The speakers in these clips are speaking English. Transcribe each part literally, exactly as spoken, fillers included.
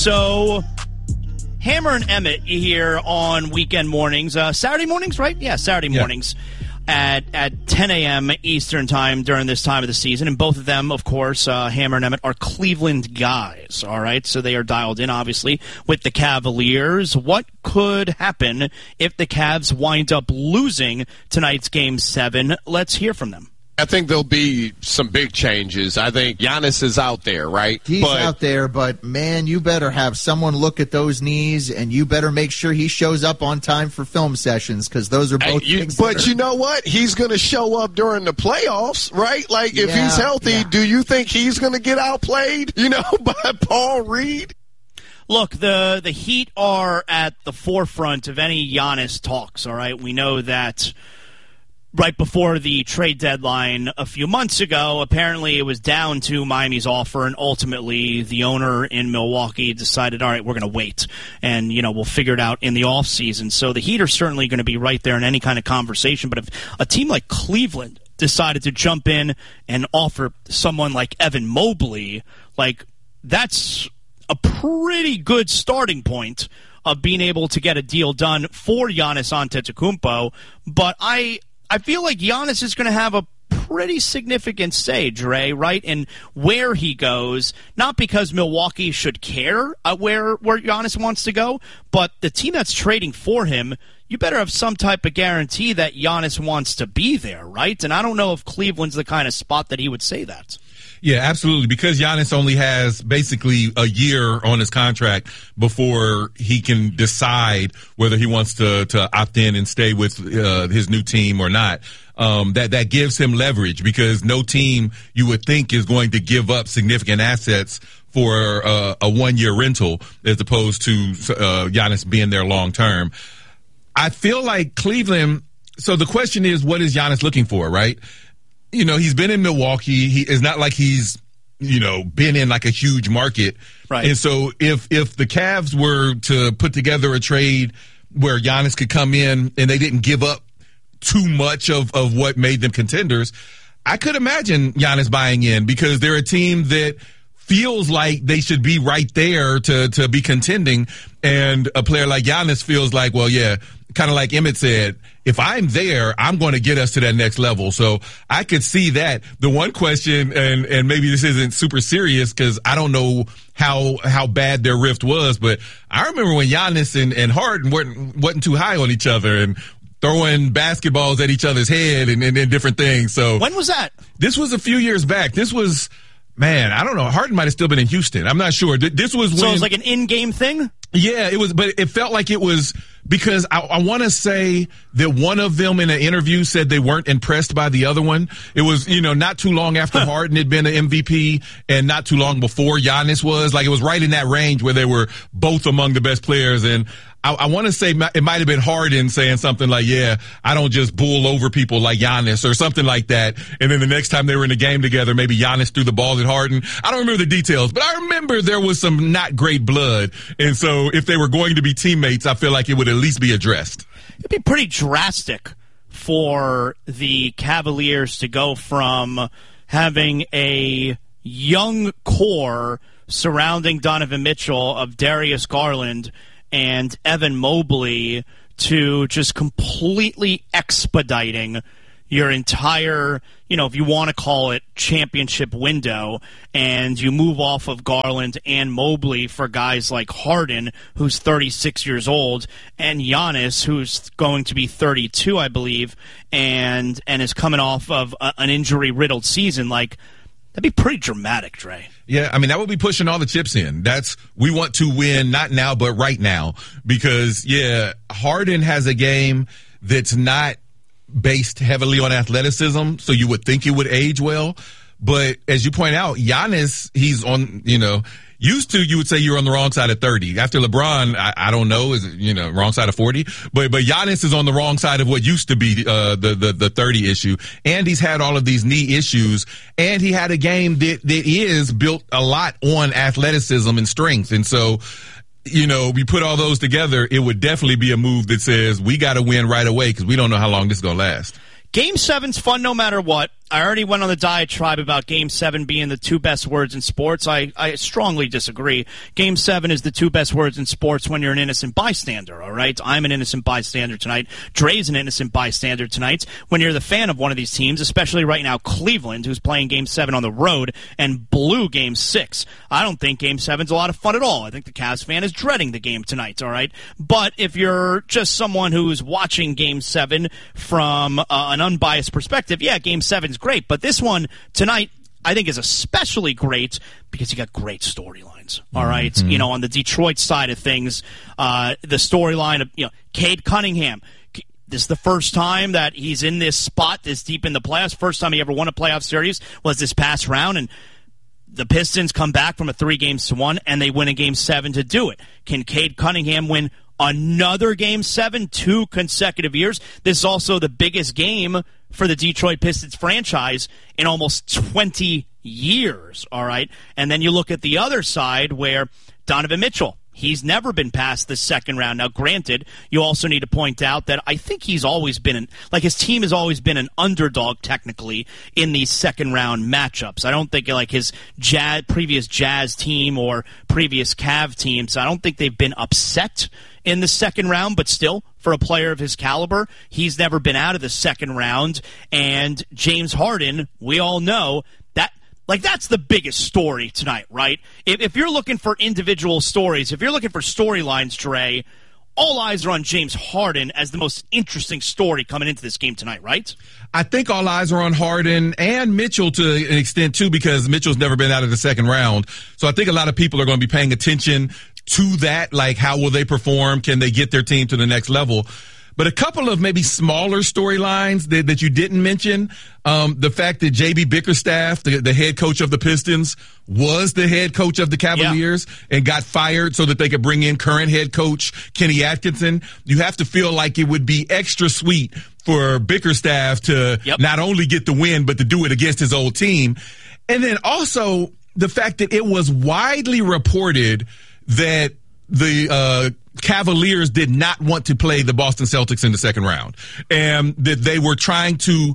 So, Hammer and Emmett here on weekend mornings, uh, Saturday mornings, right? Yeah, Saturday mornings yeah. at at ten a.m. Eastern time during this time of the season. And both of them, of course, uh, Hammer and Emmett, are Cleveland guys, all right? So they are dialed in, obviously, with the Cavaliers. What could happen if the Cavs wind up losing tonight's Game seven? Let's hear from them. I think there'll be some big changes. I think Giannis is out there, right? He's but, out there, but, man, you better have someone look at those knees, and you better make sure he shows up on time for film sessions, because those are both you, things But that are, you know what? He's going to show up during the playoffs, right? Like, if yeah, he's healthy, yeah. do you think he's going to get outplayed, you know, by Paul Reed? Look, the, the Heat are at the forefront of any Giannis talks, all right? We know that right before the trade deadline a few months ago, apparently it was down to Miami's offer, and ultimately the owner in Milwaukee decided, all right, we're going to wait, and, you know, we'll figure it out in the offseason. So the Heat are certainly going to be right there in any kind of conversation, but if a team like Cleveland decided to jump in and offer someone like Evan Mobley, like, that's a pretty good starting point of being able to get a deal done for Giannis Antetokounmpo, but I... I feel like Giannis is going to have a pretty significant say, Dre, right, in where he goes, not because Milwaukee should care uh, where, where Giannis wants to go, but the team that's trading for him, you better have some type of guarantee that Giannis wants to be there, right? And I don't know if Cleveland's the kind of spot that he would say that. Yeah, absolutely. Because Giannis only has basically a year on his contract before he can decide whether he wants to, to opt in and stay with uh, his new team or not. Um, that, that gives him leverage, because no team you would think is going to give up significant assets for uh, a one-year rental as opposed to uh, Giannis being there long term. I feel like Cleveland, so the question is, what is Giannis looking for, right? You know, he's been in Milwaukee. He is not like he's, you know, been in like a huge market. Right. And so if, if the Cavs were to put together a trade where Giannis could come in and they didn't give up too much of, of what made them contenders, I could imagine Giannis buying in, because they're a team that feels like they should be right there to, to be contending. And a player like Giannis feels like, well, yeah, kind of like Emmett said, if I'm there, I'm going to get us to that next level. So I could see that. The one question, and, and maybe this isn't super serious because I don't know how how bad their rift was, but I remember when Giannis and, and Harden weren't, wasn't too high on each other and throwing basketballs at each other's head and, and, and different things. So when was that? This was a few years back. This was, man, I don't know. Harden might have still been in Houston. I'm not sure. This was when. So it was like an in-game thing? Yeah, it was, but it felt like it was because I, I want to say that one of them in an interview said they weren't impressed by the other one. It was, you know, not too long after Harden had been an M V P and not too long before Giannis was. Like, it was right in that range where they were both among the best players. And I, I want to say it might have been Harden saying something like, yeah, I don't just bull over people like Giannis or something like that. And then the next time they were in a game together, maybe Giannis threw the ball at Harden. I don't remember the details, but I remember there was some not great blood. And so if they were going to be teammates, I feel like it would at least be addressed. It'd be pretty drastic for the Cavaliers to go from having a young core surrounding Donovan Mitchell of Darius Garland and Evan Mobley to just completely expediting your entire, you know, if you want to call it championship window, and you move off of Garland and Mobley for guys like Harden, who's thirty-six years old, and Giannis, who's going to be thirty-two, I believe, and and is coming off of a, an injury-riddled season. Like, that'd be pretty dramatic, Dre. Yeah, I mean, that would be pushing all the chips in. That's, we want to win, not now, but right now. Because, yeah, Harden has a game that's not based heavily on athleticism, so you would think it would age well. But as you point out, Giannis, he's on, you know, used to, you would say you're on the wrong side of thirty. After LeBron, I, I don't know, is it, you know, wrong side of forty? But but Giannis is on the wrong side of what used to be uh, the, the the thirty issue. And he's had all of these knee issues. And he had a game that, that is built a lot on athleticism and strength. And so, you know, we put all those together, it would definitely be a move that says we got to win right away because we don't know how long this is going to last. Game seven's fun no matter what. I already went on the diatribe about Game seven being the two best words in sports. I, I strongly disagree. Game seven is the two best words in sports when you're an innocent bystander, all right? I'm an innocent bystander tonight. Dre's an innocent bystander tonight. When you're the fan of one of these teams, especially right now Cleveland, who's playing Game seven on the road and blew Game six, I don't think Game seven's a lot of fun at all. I think the Cavs fan is dreading the game tonight, all right? But if you're just someone who's watching Game seven from uh, an unbiased perspective, yeah, Game seven's great, but this one tonight I think is especially great because you got great storylines. All right, mm-hmm. You know, on the Detroit side of things, uh, the storyline of you know Cade Cunningham. This is the first time that he's in this spot this deep in the playoffs. First time he ever won a playoff series was this past round, and the Pistons come back from a three games to one, and they win a game seven to do it. Can Cade Cunningham win another game seven, two consecutive years? This is also the biggest game for the Detroit Pistons franchise in almost twenty years, all right? And then you look at the other side where Donovan Mitchell, he's never been past the second round. Now, granted, you also need to point out that I think he's always been, an, like his team has always been an underdog technically in these second round matchups. I don't think like his Jazz, previous Jazz team or previous Cav teams, I don't think they've been upset in the second round, but still, for a player of his caliber, he's never been out of the second round. And James Harden, we all know that, like, that's the biggest story tonight, right? If, if you're looking for individual stories, if you're looking for storylines, Dre, all eyes are on James Harden as the most interesting story coming into this game tonight, right? I think all eyes are on Harden and Mitchell to an extent, too, because Mitchell's never been out of the second round. So I think a lot of people are going to be paying attention to that, like how will they perform? Can they get their team to the next level? But a couple of maybe smaller storylines that, that you didn't mention, um, the fact that J B Bickerstaff, the, the head coach of the Pistons, was the head coach of the Cavaliers yeah. and got fired so that they could bring in current head coach Kenny Atkinson. You have to feel like it would be extra sweet for Bickerstaff to yep. not only get the win, but to do it against his old team. And then also the fact that it was widely reported that the uh, Cavaliers did not want to play the Boston Celtics in the second round, and that they were trying to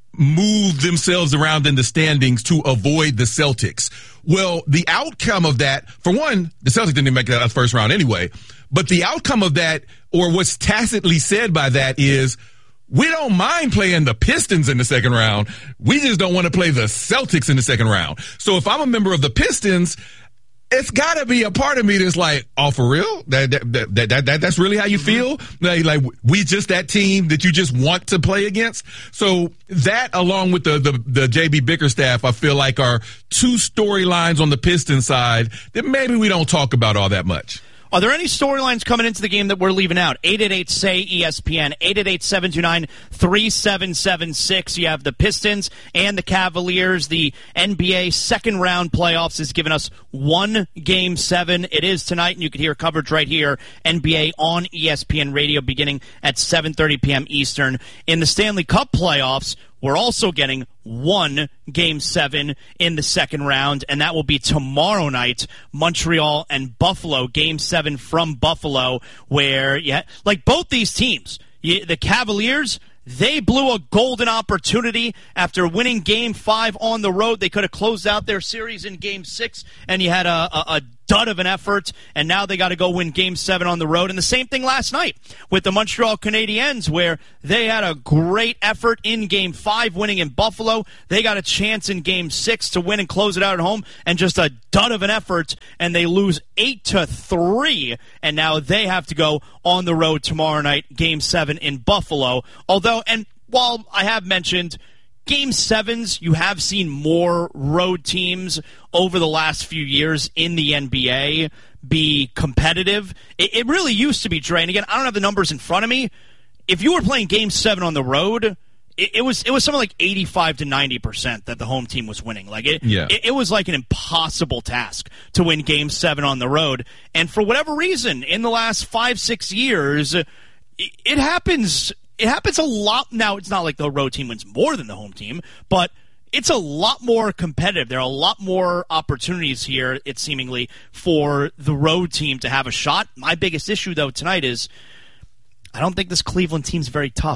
move themselves around in the standings to avoid the Celtics. Well, the outcome of that, for one, the Celtics didn't even make that first round anyway, but the outcome of that, or what's tacitly said by that, is we don't mind playing the Pistons in the second round. We just don't want to play the Celtics in the second round. So if I'm a member of the Pistons, it's got to be a part of me that's like, oh, for real? That, that, that, that, that that's really how you feel? Like, like, we just that team that you just want to play against? So that, along with the, the, the J B Bickerstaff, I feel like are two storylines on the Pistons side that maybe we don't talk about all that much. Are there any storylines coming into the game that we're leaving out? eight eight eight, S A Y, E S P N, eight eight eight, seven two nine, three seven seven six. You have the Pistons and the Cavaliers. The N B A second round playoffs has given us one game seven. It is tonight, and you can hear coverage right here, N B A on E S P N Radio beginning at seven thirty p.m. Eastern. In the Stanley Cup playoffs, we're also getting one game seven in the second round, and that will be tomorrow night, Montreal and Buffalo, game seven from Buffalo, where, yeah, like both these teams, you, the Cavaliers, they blew a golden opportunity after winning game five on the road. They could have closed out their series in game six, and you had a, a, a dud of an effort, and now they got to go win game seven on the road. And the same thing last night with the Montreal Canadiens, where they had a great effort in game five, winning in Buffalo. They got a chance in game six to win and close it out at home, and just a dud of an effort, and they lose eight to three, and now they have to go on the road tomorrow night, game seven in Buffalo. Although, and while I have mentioned Game sevens, you have seen more road teams over the last few years in the N B A be competitive. It, it really used to be, Dre, and again, I don't have the numbers in front of me. If you were playing Game seven on the road, it, it was it was something like eighty-five to ninety percent that the home team was winning. Like it, yeah. it, it was like an impossible task to win Game seven on the road. And for whatever reason, in the last five, six years, it, it happens... It happens a lot. Now, it's not like the road team wins more than the home team, but it's a lot more competitive. There are a lot more opportunities here, it's seemingly, for the road team to have a shot. My biggest issue, though, tonight is I don't think this Cleveland team's very tough.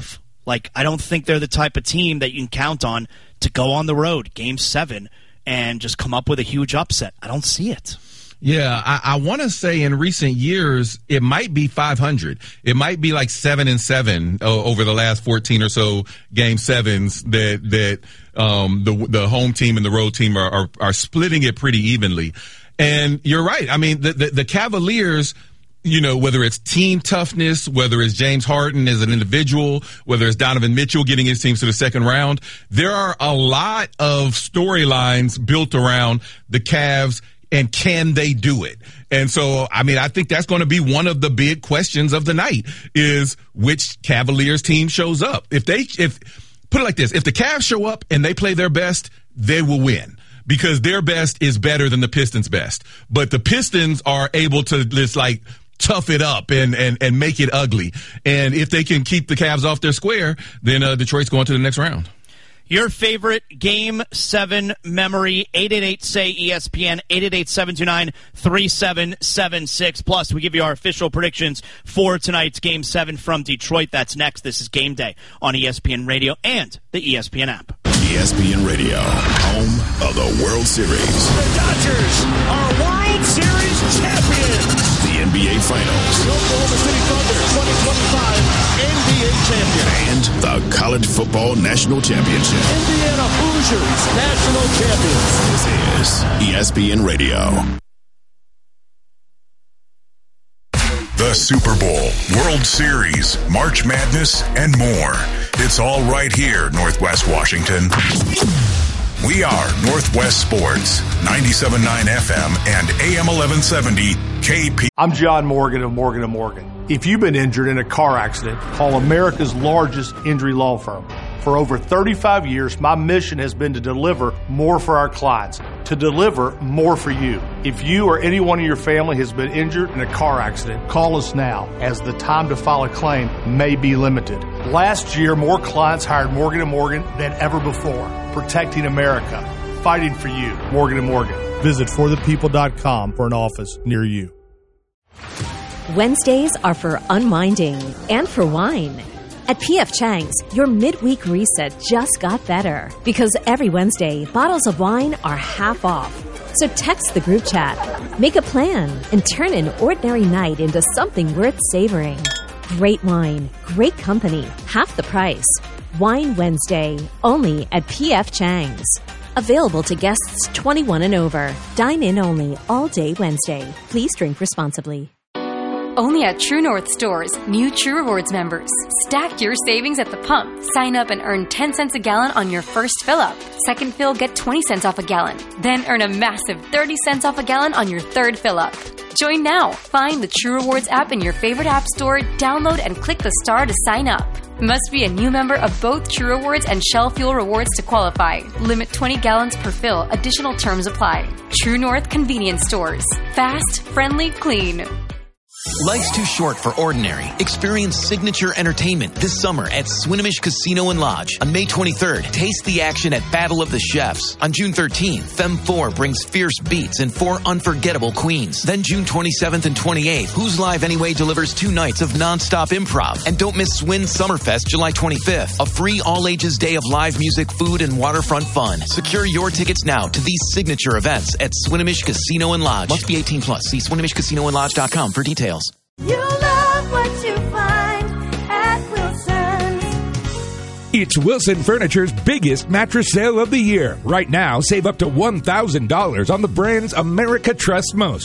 Like, I don't think they're the type of team that you can count on to go on the road, game seven, and just come up with a huge upset. I don't see it. Yeah, I, I want to say in recent years, it might be five hundred. It might be like seven and seven uh, over the last fourteen or so game sevens that, that, um, the, the home team and the road team are, are, are splitting it pretty evenly. And you're right. I mean, the, the, the Cavaliers, you know, whether it's team toughness, whether it's James Harden as an individual, whether it's Donovan Mitchell getting his teams to the second round, there are a lot of storylines built around the Cavs. And can they do it? And so, I mean, I think that's going to be one of the big questions of the night is which Cavaliers team shows up. If they, if, put it like this, if the Cavs show up and they play their best, they will win because their best is better than the Pistons' best. But the Pistons are able to just like tough it up and, and, and make it ugly. And if they can keep the Cavs off their square, then uh, Detroit's going to the next round. Your favorite Game seven memory, eight eight eight, S A Y, E S P N, eight eight eight, seven two nine, three seven seven six. Plus, we give you our official predictions for tonight's Game seven from Detroit. That's next. This is Game Day on E S P N Radio and the E S P N app. E S P N Radio, home of the World Series. The Dodgers are World Series champions. The N B A Finals. The Oklahoma City Thunder twenty twenty-five N B A champion. And the College Football National Championship. Indiana Hoosiers national champions. This is E S P N Radio. The Super Bowl, World Series, March Madness, and more. It's all right here, Northwest Washington. We are Northwest Sports, ninety-seven point nine F M and A M eleven seventy K P. I'm John Morgan of Morgan and Morgan. If you've been injured in a car accident, call America's largest injury law firm. For over thirty-five years, my mission has been to deliver more for our clients, to deliver more for you. If you or anyone in your family has been injured in a car accident, call us now, as the time to file a claim may be limited. Last year, more clients hired Morgan and Morgan than ever before, protecting America, fighting for you. Morgan and Morgan. Visit for the people dot com for an office near you. Wednesdays are for unwinding and for wine. At P F Chang's, your midweek reset just got better because every Wednesday, bottles of wine are half off. So text the group chat, make a plan, and turn an ordinary night into something worth savoring. Great wine, great company, half the price. Wine Wednesday, only at P F Chang's. Available to guests twenty-one and over. Dine in only all day Wednesday. Please drink responsibly. Only at True North stores, new True Rewards members. Stack your savings at the pump. Sign up and earn ten cents a gallon on your first fill-up. Second fill, get twenty cents off a gallon. Then earn a massive thirty cents off a gallon on your third fill-up. Join now. Find the True Rewards app in your favorite app store, download and click the star to sign up. Must be a new member of both True Rewards and Shell Fuel Rewards to qualify. Limit twenty gallons per fill. Additional terms apply. True North Convenience Stores. Fast, friendly, clean. Life's too short for ordinary. Experience signature entertainment this summer at Swinomish Casino and Lodge. On May twenty-third, taste the action at Battle of the Chefs. On June thirteenth, Femme four brings fierce beats and four unforgettable queens. Then June twenty-seventh and twenty-eighth, Who's Live Anyway delivers two nights of non-stop improv. And don't miss Swin Summerfest July twenty-fifth, a free all-ages day of live music, food, and waterfront fun. Secure your tickets now to these signature events at Swinomish Casino and Lodge. Must be eighteen plus. See Swinomish Casino and Lodge dot com for details. You love what you find at Wilson's. It's Wilson Furniture's biggest mattress sale of the year. Right now, save up to one thousand dollars on the brands America trusts most.